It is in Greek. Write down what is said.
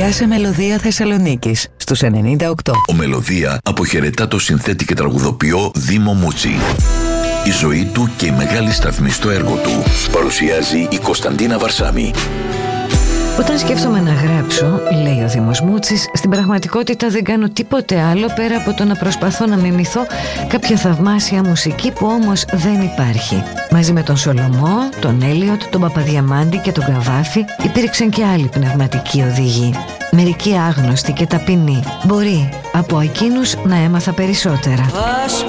Πιάσε Μελωδία Θεσσαλονίκης στους 98. Ο Μελωδία αποχαιρετά το συνθέτη και τραγουδοποιό Δήμο Μούτσι. Η ζωή του και η μεγάλη σταθμή στο έργο του παρουσιάζει η Κωνσταντίνα Βαρσάμι. Όταν σκέφτομαι να γράψω, λέει ο Δήμος Μούτσης, στην πραγματικότητα δεν κάνω τίποτε άλλο πέρα από το να προσπαθώ να μιμηθώ κάποια θαυμάσια μουσική που όμως δεν υπάρχει. Μαζί με τον Σολομό, τον Έλιοτ, τον Παπαδιαμάντη και τον Καβάφη υπήρξαν και άλλοι πνευματικοί οδηγοί. Μερικοί άγνωστοι και ταπεινοί. Μπορεί από εκείνους να έμαθα περισσότερα. Ας